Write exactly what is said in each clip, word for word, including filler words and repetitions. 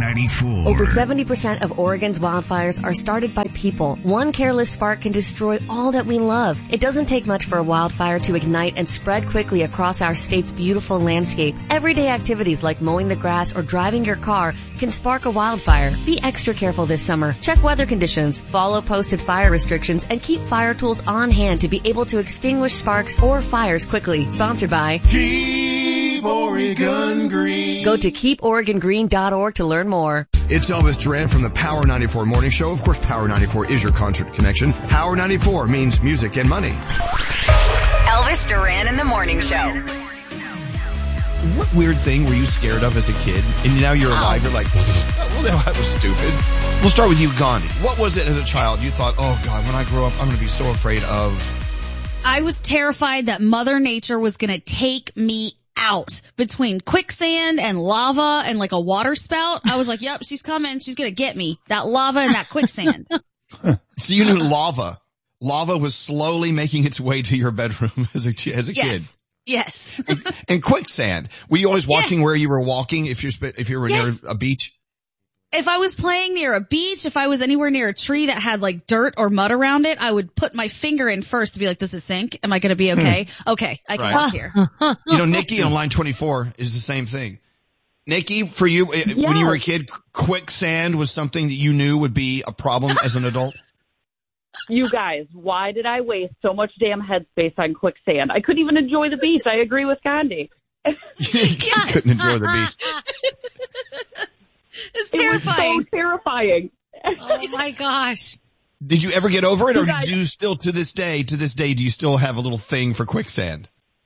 ninety-four. Over seventy percent of Oregon's wildfires are started by people. One careless spark can destroy all that we love. It doesn't take much for a wildfire to ignite and spread quickly across our state's beautiful landscape. Everyday activities like mowing the grass or driving your car can spark a wildfire. Be extra careful this summer. Check weather conditions, follow posted fire restrictions, and keep fire tools on hand to be able to extinguish sparks or fires quickly. Sponsored by Keep Oregon Green. Go to keep oregon green dot org to learn more. It's Elvis Duran from the Power ninety-four Morning Show. Of course, Power ninety-four is your concert connection. Power ninety-four means music and money. Elvis Duran in the Morning Show. What weird thing were you scared of as a kid? And now you're alive, you're like, well, that was stupid. We'll start with you, Gandhi. What was it as a child you thought, oh, God, when I grow up, I'm going to be so afraid of? I was terrified that Mother Nature was going to take me out between quicksand and lava and like a water spout. I was like, yep, she's coming. She's going to get me. That lava and that quicksand. So you knew lava. Lava was slowly making its way to your bedroom as a, as a yes. kid. Yes. and, and quicksand. Were you always watching yeah. where you were walking if you're, if you were yes. near a beach? If I was playing near a beach, if I was anywhere near a tree that had like dirt or mud around it, I would put my finger in first to be like, does it sink? Am I going to be okay? Okay, I can Right. walk here. You know, Nikki on line twenty-four is the same thing. Nikki, for you, yes. when you were a kid, quicksand was something that you knew would be a problem as an adult? You guys, why did I waste so much damn headspace on quicksand? I couldn't even enjoy the beach. I agree with Gandhi. You couldn't enjoy the beach. It's terrifying. It was so terrifying. Oh my gosh. Did you ever get over it, or You guys- do you still, to this day, to this day, do you still have a little thing for quicksand?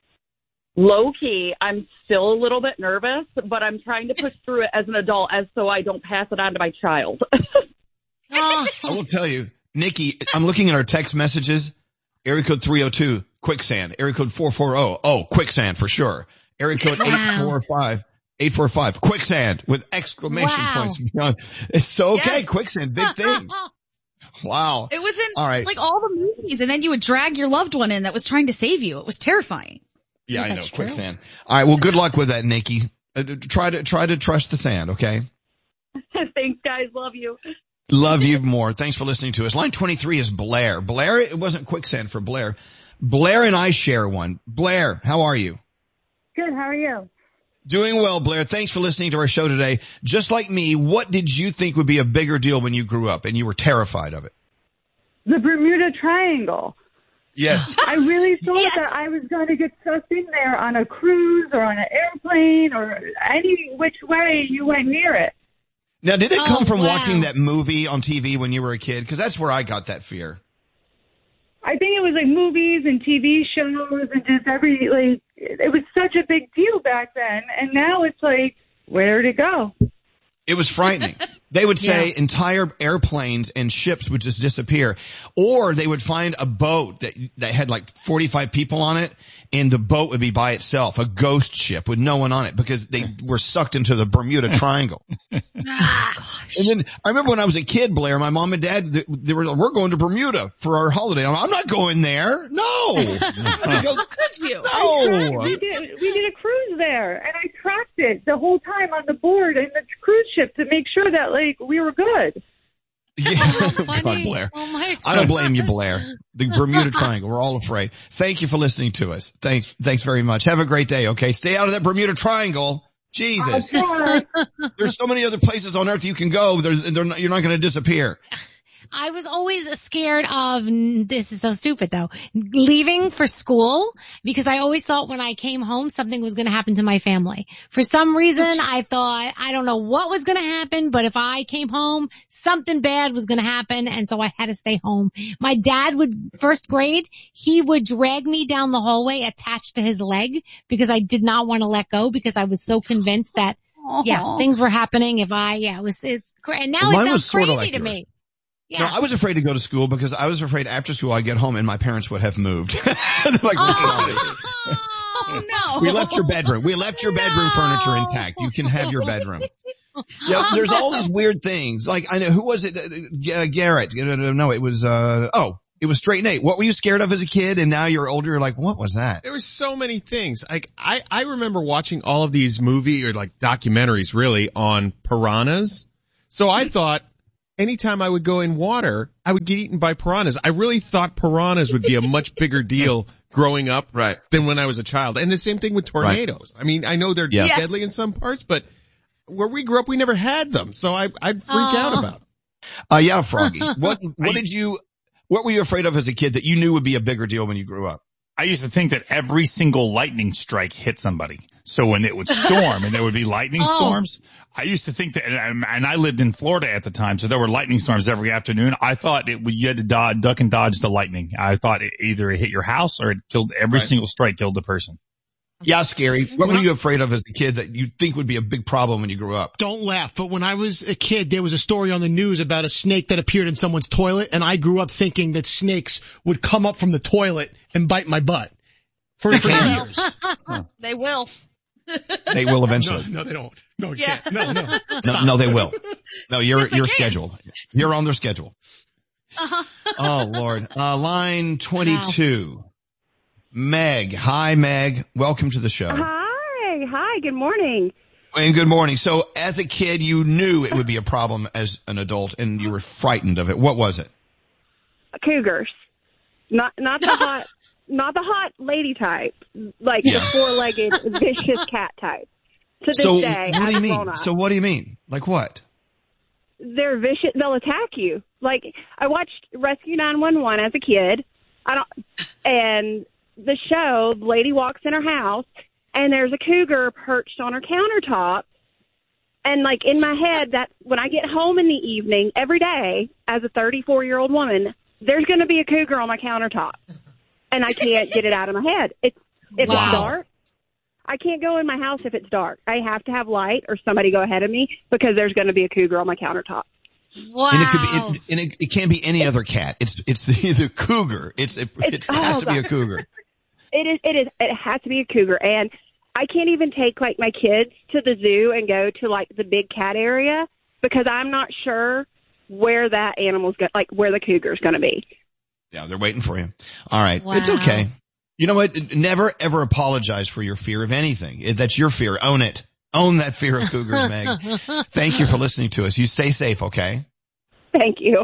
Low key, I'm still a little bit nervous, but I'm trying to push through it as an adult as so I don't pass it on to my child. Oh. I will tell you, Nikki, I'm looking at our text messages. Area code three oh two, quicksand. Area code four forty, oh, quicksand for sure. Area code Wow. eight four five, eight four five, quicksand with exclamation Wow. points beyond. It's so okay, Yes. quicksand, big thing. Wow. It was in All right. like all the movies, and then you would drag your loved one in that was trying to save you. It was terrifying. Yeah, I know, That's true. quicksand. All right, well, good luck with that, Nikki. Uh, try to, try to trust the sand, okay? Thanks, guys. Love you. Love you more. Thanks for listening to us. Line twenty-three is Blair. Blair, it wasn't quicksand for Blair. Blair and I share one. Blair, how are you? Good. How are you? Doing well, Blair. Thanks for listening to our show today. Just like me, what did you think would be a bigger deal when you grew up and you were terrified of it? The Bermuda Triangle. Yes. I really thought Yes. that I was going to get sucked in there on a cruise or on an airplane or any which way you went near it. Now, did it Oh, come from wow. watching that movie on T V when you were a kid? Because that's where I got that fear. I think it was like movies and T V shows and just every, like, it was such a big deal back then. And now it's like, where did it go? It was frightening. They would say Yeah. entire airplanes and ships would just disappear. Or they would find a boat that, that had like forty-five people on it, and the boat would be by itself, a ghost ship with no one on it because they were sucked into the Bermuda Triangle. And then I remember when I was a kid, Blair, my mom and dad, they, they were, we're going to Bermuda for our holiday. I'm, I'm not going there. No. Because, Could you? no. We did, we did a cruise there, and I tracked it the whole time on the board and the cruise ship to make sure that, like, we were good. Yeah. Funny. God, Blair. Oh my I don't blame you, Blair. The Bermuda Triangle. We're all afraid. Thank you for listening to us. Thanks. Thanks very much. Have a great day. Okay. Stay out of that Bermuda Triangle. Jesus. There's so many other places on earth you can go. There's, they're not, you're not going to disappear. I was always scared of, this is so stupid though, leaving for school because I always thought when I came home something was going to happen to my family. For some reason I thought, I don't know what was going to happen, but if I came home, something bad was going to happen, and so I had to stay home. My dad would, first grade, he would drag me down the hallway attached to his leg because I did not want to let go because I was so convinced that, yeah, things were happening if I, yeah, it was, it's crazy. Now Mine it was sounds sorta crazy like to yours. me. Yeah. No, I was afraid to go to school because I was afraid after school I'd get home and my parents would have moved. They're like, Oh, Oh no. we left your bedroom. We left your bedroom furniture intact. You can have your bedroom. Yeah, there's all these weird things. Like, I know, who was it? Uh, Garrett. No, it was, uh, oh, it was Straight Nate. What were you scared of as a kid? And now you're older, you're like, what was that? There were so many things. Like, I, I remember watching all of these movie or like documentaries really on piranhas. So I thought anytime I would go in water, I would get eaten by piranhas. I really thought piranhas would be a much bigger deal growing up right. than when I was a child. And the same thing with tornadoes. Right. I mean, I know they're yeah. deadly in some parts, but where we grew up, we never had them. So I, I'd freak Aww. out about them. Uh, yeah, Froggy. What, what did you, what were you afraid of as a kid that you knew would be a bigger deal when you grew up? I used to think that every single lightning strike hit somebody. So when it would storm and there would be lightning oh. storms, I used to think that, and, and I lived in Florida at the time, so there were lightning storms every afternoon. I thought it would, you had to dodge, duck and dodge the lightning. I thought it either it hit your house or it killed, every right. single strike killed the person. Yeah, scary. What were you afraid of as a kid that you think would be a big problem when you grew up? Don't laugh, but when I was a kid, there was a story on the news about a snake that appeared in someone's toilet, and I grew up thinking that snakes would come up from the toilet and bite my butt. For, for years. They will. They will eventually. No, no, they don't. No, you yeah. can't. No, no. No, no, they will. No, you're, yes, you're scheduled. You're on their schedule. Uh-huh. Oh, Lord. Uh, line twenty-two. Wow. Meg. Hi, Meg. Welcome to the show. Hi. Hi. Good morning. And good morning. So as a kid, you knew it would be a problem as an adult and you were frightened of it. What was it? Cougars. Not, not the hot. Not the hot lady type, like yeah. the four-legged vicious cat type. To this so day, what do you mean? Up, so what do you mean? Like what? They're vicious. They'll attack you. Like I watched Rescue nine one one as a kid. I don't. And the show, the lady walks in her house, and there's a cougar perched on her countertop. And like in my head, that when I get home in the evening every day, as a thirty-four-year-old woman, there's going to be a cougar on my countertop. And I can't get it out of my head. It's it's wow. dark. I can't go in my house if it's dark. I have to have light or somebody go ahead of me because there's going to be a cougar on my countertop. Wow. And it could be, it, and it, it can't be any other cat. It's it's the, the cougar. It's it, it's, it has oh, to be a cougar. It is. It is. It has to be a cougar. And I can't even take like my kids to the zoo and go to like the big cat area because I'm not sure where that animal's go, like where the cougar's going to be. Yeah, they're waiting for you. All right. Wow. It's okay. You know what? Never, ever apologize for your fear of anything. That's your fear. Own it. Own that fear of cougars, Meg. Thank you for listening to us. You stay safe, okay? Thank you.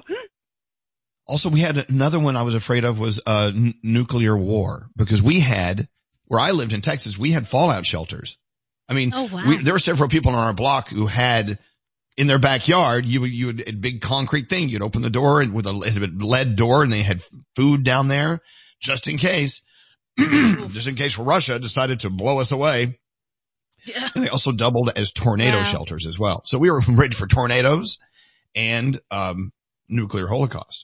Also, we had another one I was afraid of was uh, n- nuclear war because we had, where I lived in Texas, we had fallout shelters. I mean, oh, wow. we, there were several people on our block who had in their backyard, you would, you would, a big concrete thing. You'd open the door and with a lead door and they had food down there just in case, just in case Russia decided to blow us away. Yeah. And they also doubled as tornado wow. shelters as well. So we were ready for tornadoes and, um, nuclear holocaust.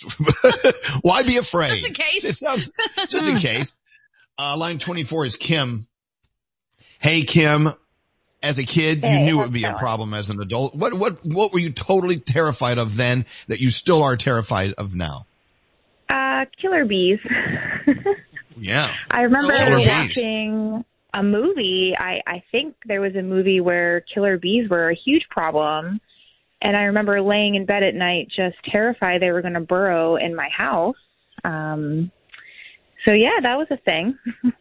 Why be afraid? Just in case. It sounds, just in case. Uh, line twenty-four is Kim. Hey, Kim. As a kid, hey, you knew it would be a problem as an adult. What, what, what were you totally terrified of then that you still are terrified of now? Uh, killer bees. Yeah. I remember killer watching bees. a movie. I, I think there was a movie where killer bees were a huge problem. And I remember laying in bed at night just terrified they were going to burrow in my house. Um, so yeah, that was a thing.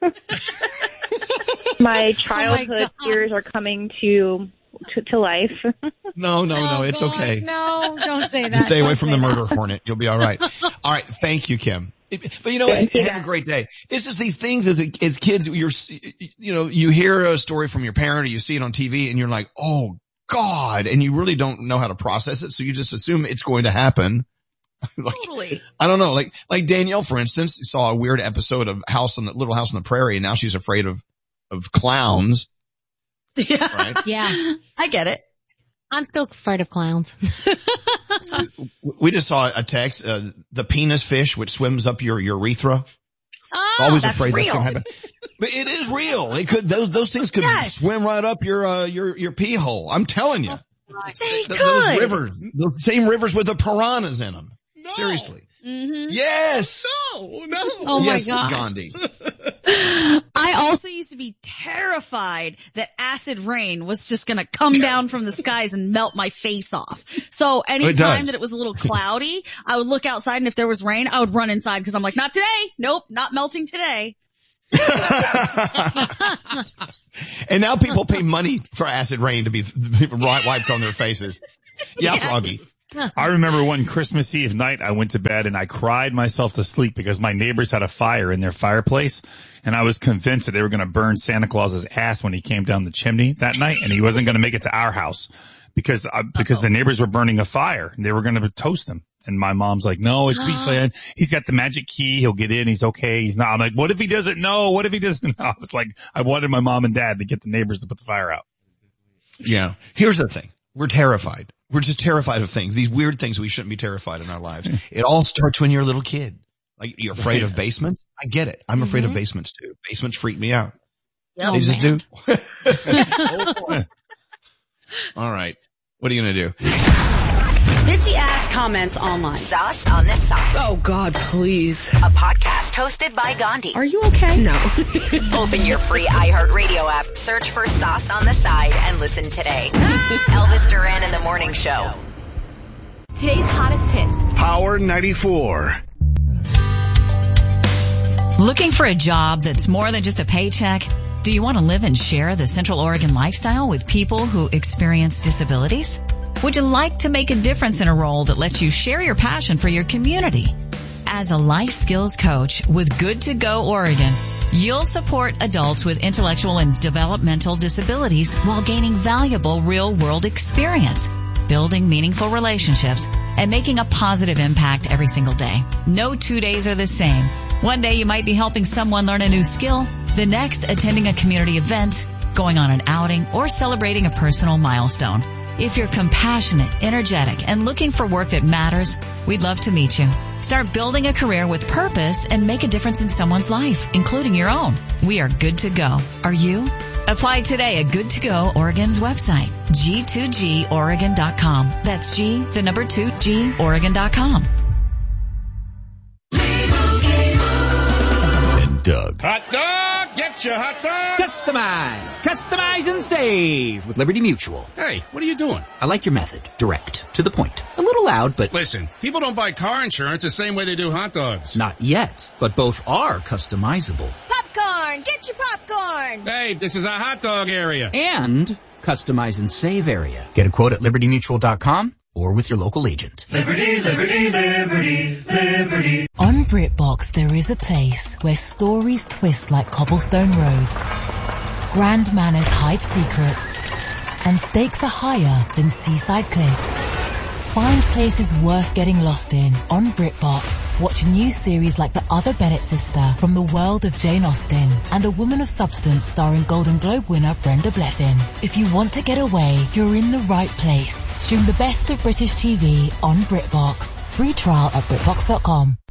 My childhood oh my fears are coming to to, to life. No, no, no, oh it's God, okay. No, don't say that. Just stay don't away from the that. murder hornet. You'll be all right. All right, thank you, Kim. But you know what? Have a great day. It's just these things as a, as kids, you're, you know, you hear a story from your parent or you see it on T V and you're like, oh God, and you really don't know how to process it, so you just assume it's going to happen. Like, totally. I don't know. Like, like Danielle, for instance, saw a weird episode of House on the Little House on the Prairie, and now she's afraid of, of clowns. Yeah. Right? Yeah. I get it. I'm still afraid of clowns. We just saw a text, uh, the penis fish, which swims up your urethra. Oh, Always that's afraid real. that's going to happen. But it is real. It could, those, those things could yes. swim right up your, uh, your, your pee hole. I'm telling you. They Th- could. Those rivers, the same rivers with the piranhas in them. No. Seriously. Mm-hmm. Yes. No, no. Oh my yes, gosh. Gandhi. I also used to be terrified that acid rain was just going to come down from the skies and melt my face off. So anytime that it was a little cloudy, I would look outside, and if there was rain, I would run inside because I'm like, not today. Nope, not melting today. And now people pay money for acid rain to be wiped on their faces. Yeah, yes. Froggy. I remember one Christmas Eve night I went to bed and I cried myself to sleep because my neighbors had a fire in their fireplace and I was convinced that they were going to burn Santa Claus's ass when he came down the chimney that night and he wasn't going to make it to our house because uh, because the neighbors were burning a fire and they were going to toast him. And my mom's like, no, it's fine. He's got the magic key. He'll get in. He's okay. He's not. I'm like, what if he doesn't know? What if he doesn't know? I was like, I wanted my mom and dad to get the neighbors to put the fire out. Yeah. Here's the thing. We're terrified. We're just terrified of things, these weird things we shouldn't be terrified in our lives. It all starts when you're a little kid. Like, you're afraid of basements? I get it. I'm mm-hmm. afraid of basements too. Basements freak me out. Oh, they just man. do. Oh, all right. What are you going to do? Bitchy ass comments online. Sauce on the Side. Oh, God, please. A podcast hosted by Gandhi. Are you okay? No. Open your free iHeartRadio app, search for Sauce on the Side, and listen today. Elvis Duran in the Morning Show. Today's hottest hits. Power ninety-four. Looking for a job that's more than just a paycheck? Do you want to live and share the Central Oregon lifestyle with people who experience disabilities? Would you like to make a difference in a role that lets you share your passion for your community? As a life skills coach with Good to Go Oregon, you'll support adults with intellectual and developmental disabilities while gaining valuable real-world experience, building meaningful relationships, and making a positive impact every single day. No two days are the same. One day you might be helping someone learn a new skill, the next attending a community event, going on an outing, or celebrating a personal milestone. If you're compassionate, energetic, and looking for work that matters, we'd love to meet you. Start building a career with purpose and make a difference in someone's life, including your own. We are good to go. Are you? Apply today at Good to Go Oregon's website, G two G Oregon dot com. That's G, the number two, G, Oregon dot com. And Doug. Hot dog! Get your hot dog! Customize! Customize and save with Liberty Mutual. Hey, what are you doing? I like your method. Direct. To the point. A little loud, but... Listen, people don't buy car insurance the same way they do hot dogs. Not yet, but both are customizable. Popcorn! Get your popcorn! Hey, this is a hot dog area. And customize and save area. Get a quote at Liberty Mutual dot com or with your local agent. Liberty, liberty, liberty, liberty. On BritBox, there is a place where stories twist like cobblestone roads, grand manners hide secrets, and stakes are higher than seaside cliffs. Find places worth getting lost in on BritBox. Watch a new series like The Other Bennett Sister from the world of Jane Austen and A Woman of Substance starring Golden Globe winner Brenda Blethyn. If you want to get away, you're in the right place. Stream the best of British T V on BritBox. Free trial at BritBox dot com.